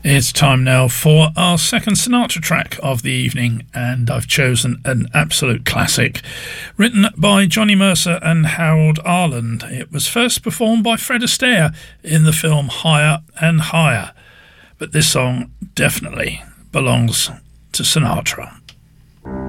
It's time now for our second Sinatra track of the evening, and I've chosen an absolute classic written by Johnny Mercer and Harold Arlen. It was first performed by Fred Astaire in the film Higher and Higher, but this song definitely belongs to Sinatra.